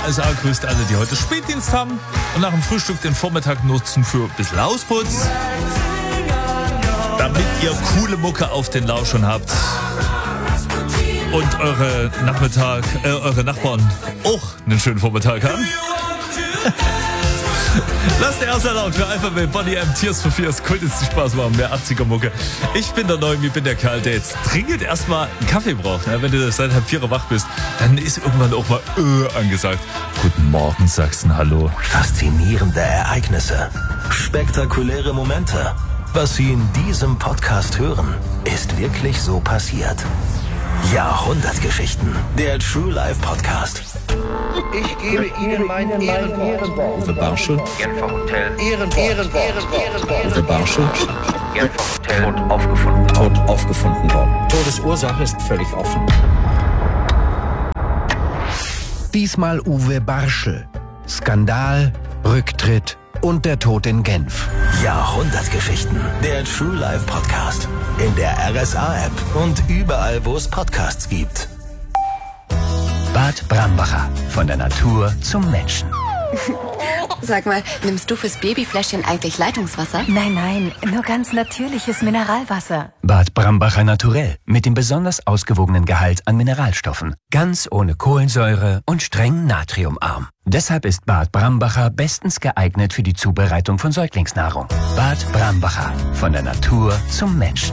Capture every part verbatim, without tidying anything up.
S A grüßt alle, die heute Spätdienst haben und nach dem Frühstück den Vormittag nutzen für ein bisschen Ausputz, damit ihr coole Mucke auf den Lauschern habt und eure Nachmittag, äh, eure Nachbarn auch einen schönen Vormittag haben. Lasst der erste laut für einfach mit Bonnie M. Tears for Fears. Coolsten Spaß machen, mehr achtziger-Mucke. Ich bin der Neumi, ich bin der Kerl, der jetzt dringend erstmal einen Kaffee braucht. Ja, wenn du seit halb vier wach bist, dann ist irgendwann auch mal äh angesagt. Guten Morgen, Sachsen, hallo. Faszinierende Ereignisse, spektakuläre Momente. Was Sie in diesem Podcast hören, ist wirklich so passiert. Jahrhundertgeschichten, der True Life Podcast. Ich gebe Ihnen mein Ehrenwort. Uwe Barschel. Genfer Hotel. Ehrenwort. Ehrenwort. Ehrenwort. Uwe Barschel. Genfer Hotel. Tot aufgefunden. Tot aufgefunden worden. Todesursache ist völlig offen. Diesmal Uwe Barschel. Skandal, Rücktritt und der Tod in Genf. Jahrhundertgeschichten, der True Life Podcast. In der R S A-App und überall, wo es Podcasts gibt. Bad Brambacher. Von der Natur zum Menschen. Sag mal, nimmst du fürs Babyfläschchen eigentlich Leitungswasser? Nein, nein, nur ganz natürliches Mineralwasser. Bad Brambacher Naturell. Mit dem besonders ausgewogenen Gehalt an Mineralstoffen. Ganz ohne Kohlensäure und streng natriumarm. Deshalb ist Bad Brambacher bestens geeignet für die Zubereitung von Säuglingsnahrung. Bad Brambacher. Von der Natur zum Menschen.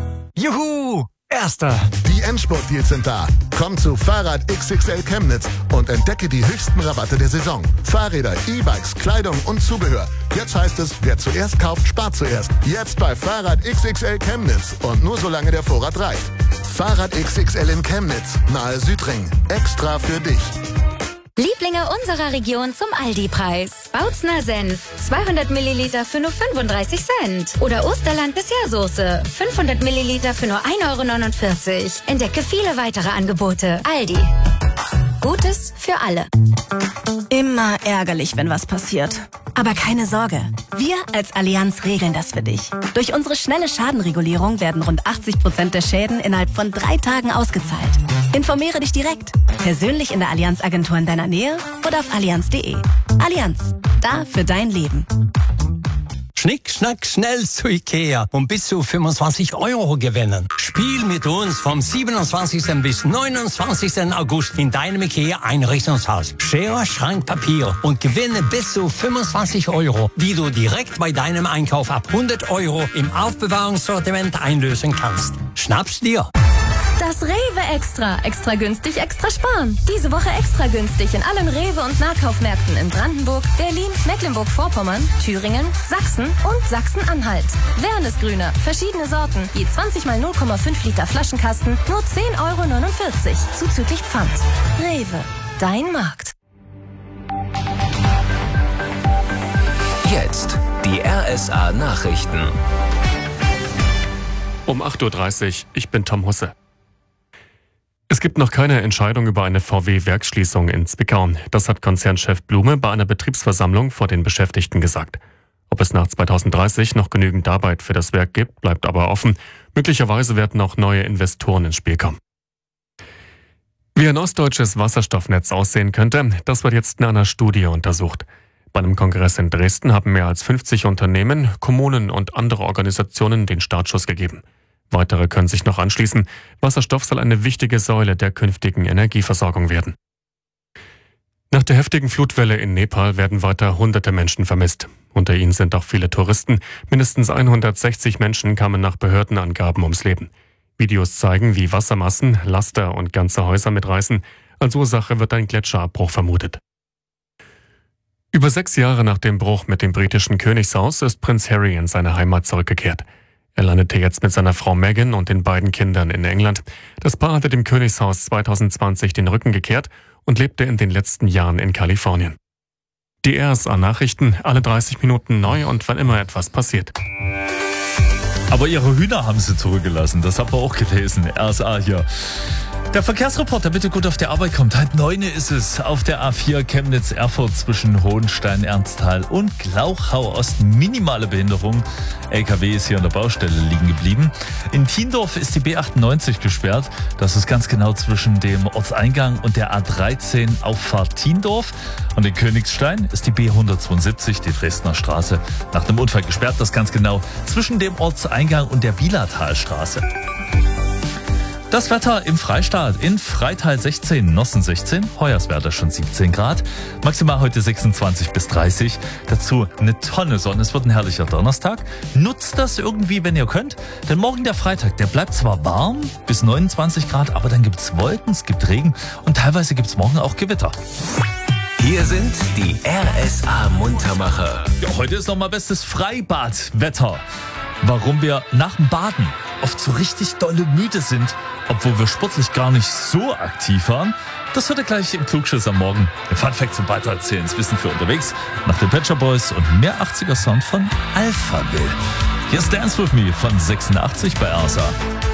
Juhu! Erster! Die Endspurt-Deals sind da. Komm zu Fahrrad X X L Chemnitz und entdecke die höchsten Rabatte der Saison. Fahrräder, E-Bikes, Kleidung und Zubehör. Jetzt heißt es, wer zuerst kauft, spart zuerst. Jetzt bei Fahrrad X X L Chemnitz und nur solange der Vorrat reicht. Fahrrad X X L in Chemnitz, nahe Südring. Extra für dich. Lieblinge unserer Region zum Aldi-Preis. Bautzner Senf, zweihundert Milliliter für nur fünfunddreißig Cent. Oder Osterland Dessertsoße, fünfhundert Milliliter für nur ein Euro neunundvierzig. Entdecke viele weitere Angebote. Aldi. Gutes für alle. Immer ärgerlich, wenn was passiert. Aber keine Sorge. Wir als Allianz regeln das für dich. Durch unsere schnelle Schadenregulierung werden rund achtzig Prozent der Schäden innerhalb von drei Tagen ausgezahlt. Informiere dich direkt. Persönlich in der Allianz-Agentur in deiner Nähe oder auf allianz punkt de. Allianz. Da für dein Leben. Schnick, schnack, schnell zu Ikea und bis zu fünfundzwanzig Euro gewinnen. Spiel mit uns vom siebenundzwanzigsten bis neunundzwanzigsten August in deinem Ikea-Einrichtungshaus. Schere, Schrank, Papier und gewinne bis zu fünfundzwanzig Euro, die du direkt bei deinem Einkauf ab hundert Euro im Aufbewahrungssortiment einlösen kannst. Schnapp's dir! Das Rewe Extra. Extra günstig, extra sparen. Diese Woche extra günstig in allen Rewe- und Nahkaufmärkten in Brandenburg, Berlin, Mecklenburg-Vorpommern, Thüringen, Sachsen und Sachsen-Anhalt. Wernesgrüner, verschiedene Sorten, je zwanzig mal null Komma fünf Liter Flaschenkasten, nur zehn Euro neunundvierzig, zuzüglich Pfand. Rewe, dein Markt. Jetzt die R S A Nachrichten. Um acht Uhr dreißig, ich bin Tom Husse. Es gibt noch keine Entscheidung über eine V W-Werksschließung in Zwickau. Das hat Konzernchef Blume bei einer Betriebsversammlung vor den Beschäftigten gesagt. Ob es nach zweitausenddreißig noch genügend Arbeit für das Werk gibt, bleibt aber offen. Möglicherweise werden auch neue Investoren ins Spiel kommen. Wie ein ostdeutsches Wasserstoffnetz aussehen könnte, das wird jetzt in einer Studie untersucht. Bei einem Kongress in Dresden haben mehr als fünfzig Unternehmen, Kommunen und andere Organisationen den Startschuss gegeben. Weitere können sich noch anschließen. Wasserstoff soll eine wichtige Säule der künftigen Energieversorgung werden. Nach der heftigen Flutwelle in Nepal werden weiter hunderte Menschen vermisst. Unter ihnen sind auch viele Touristen. Mindestens hundertsechzig Menschen kamen nach Behördenangaben ums Leben. Videos zeigen, wie Wassermassen, Laster und ganze Häuser mitreißen. Als Ursache wird ein Gletscherabbruch vermutet. Über sechs Jahre nach dem Bruch mit dem britischen Königshaus ist Prinz Harry in seine Heimat zurückgekehrt. Er landete jetzt mit seiner Frau Meghan und den beiden Kindern in England. Das Paar hatte dem Königshaus zweitausendzwanzig den Rücken gekehrt und lebte in den letzten Jahren in Kalifornien. Die R S A-Nachrichten, alle dreißig Minuten neu und wann immer etwas passiert. Aber ihre Hühner haben sie zurückgelassen, das haben wir auch gelesen. R S A hier. Der Verkehrsreporter bitte gut auf die Arbeit kommt. Halb neun ist es auf der A vier Chemnitz-Erfurt zwischen Hohenstein, Ernsthal und Glauchau Ost. Minimale Behinderung. L K W ist hier an der Baustelle liegen geblieben. In Tiendorf ist die B achtundneunzig gesperrt. Das ist ganz genau zwischen dem Ortseingang und der A dreizehn Auffahrt Tiendorf. Und in Königstein ist die B hundertzweiundsiebzig, die Dresdner Straße, nach dem Unfall gesperrt. Das ganz genau zwischen dem Ortseingang und der Bielertalstraße. Das Wetter im Freistaat. In Freital sechzehn, Nossen sechzehn, Hoyerswerda schon siebzehn Grad. Maximal heute sechsundzwanzig bis dreißig. Dazu eine Tonne Sonne. Es wird ein herrlicher Donnerstag. Nutzt das irgendwie, wenn ihr könnt. Denn morgen der Freitag, der bleibt zwar warm bis neunundzwanzig Grad, aber dann gibt's Wolken, es gibt Regen und teilweise gibt's morgen auch Gewitter. Hier sind die R S A-Muntermacher. Ja, heute ist nochmal bestes Freibadwetter. Warum wir nach dem Baden oft so richtig dolle müde sind, obwohl wir sportlich gar nicht so aktiv waren, das hört ihr gleich im Klugschiss am Morgen. Im Funfact zum Weitererzählen, das Wissen für unterwegs, nach den Pet Shop Boys und mehr achtziger Sound von Alphaville. Hier ist Dance With Me von sechsundachtzig bei R S A.